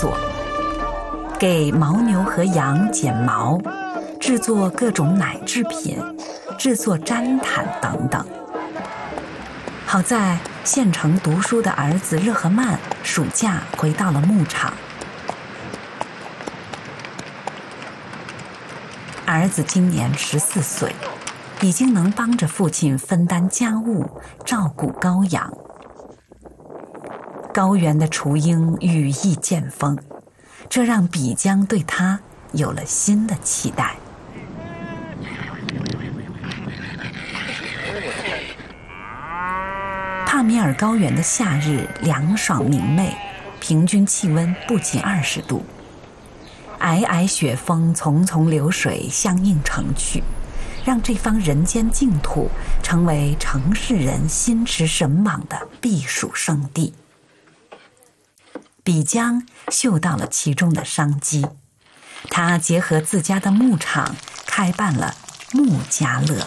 作，给牦牛和羊剪毛，制作各种奶制品，制作毡毯等等。好在县城读书的儿子热合曼暑假回到了牧场。儿子今年14岁，已经能帮着父亲分担家务，照顾羔羊。高原的雏鹰羽翼渐丰，这让比江对他有了新的期待。帕米尔高原的夏日凉爽明媚，平均气温不仅20度。皑皑雪峰，淙淙流水相映成趣，让这方人间净土成为城市人心驰神往的避暑胜地。比江嗅到了其中的商机，他结合自家的牧场，开办了牧家乐。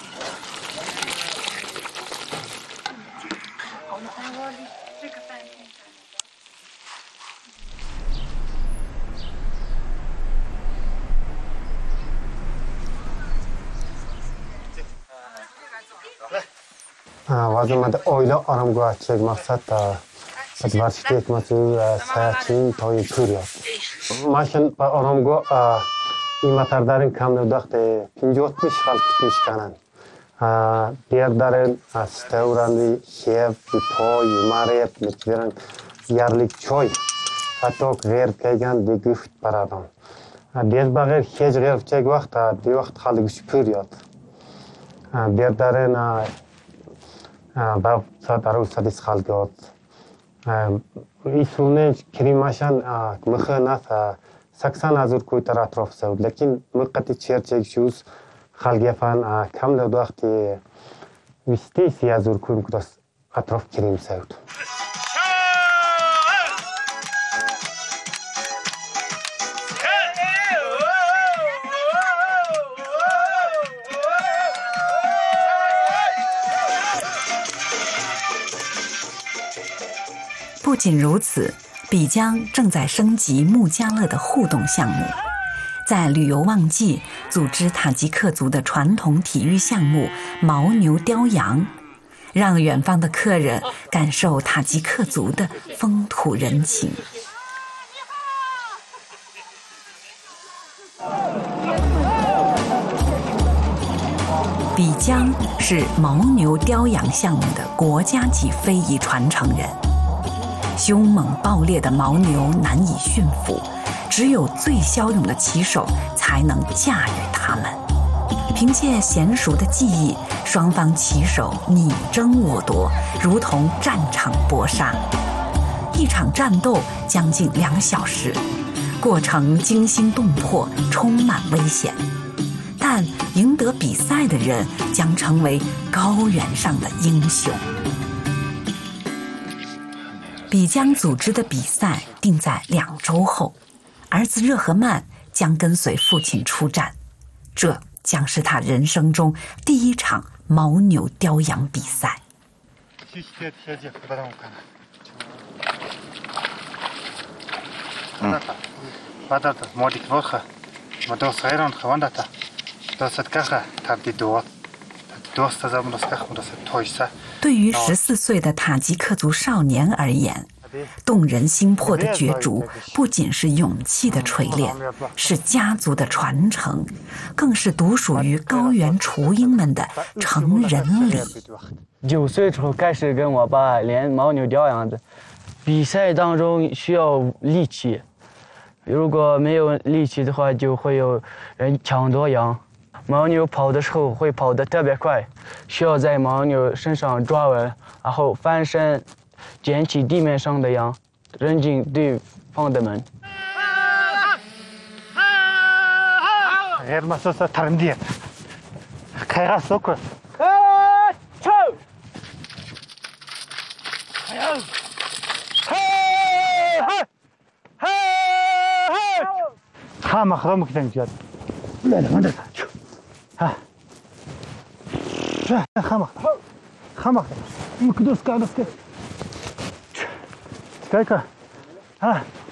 vazimada oila oramgoh chek maqsad varishga etmaslik sayahatchining to'yi ko'ryapti. Mashin oramgoh imatardaren kamnudaqte 50-60 xalq kutmishkanan. Derdaren stevranli shev, poy, mareb, mitveren yarlik choy. Hatto g'erb kelgan deguft paradon. Dezbag'ir hech g'erb chek vaqt de vaqt xalq ko'ryapti. Derdaren Bab saat arus sadis xalqot. Isune kirimashan mıxınas 80,000 koytar atrof savd. Lakin mıqqati çerçek şuz xalqyafan kamda vaqti 100,000 koytas atrof kirim savd. 不仅如此，比江正在升级牧家乐的互动项目，在旅游旺季组织塔吉克族的传统体育项目牦牛叼羊，让远方的客人感受塔吉克族的风土人情。比江是牦牛叼羊项目的国家级非遗传承人。凶猛暴烈的牦牛难以驯服，只有最骁勇的骑手才能驾驭它们。凭借娴熟的技艺，双方骑手你争我夺，如同战场搏杀。一场战斗将近2小时，过程惊心动魄，充满危险。但赢得比赛的人将成为高原上的英雄。比江组织的比赛定在2周后，儿子热合曼将跟随父亲出战，这将是他人生中第一场牦牛叼羊比赛。对于14岁的塔吉克族少年而言，动人心魄的角逐不仅是勇气的锤炼，是家族的传承，更是独属于高原雏鹰们的成人礼。 9岁时候开始跟我爸练牦牛叼羊子，比赛当中需要力气，如果没有力气的话，就会有人抢夺羊。牦牛跑的时候会跑得特别快，需要在牦牛身上抓稳，然后翻身捡起地面上的羊，扔进对方的门。 Skajka.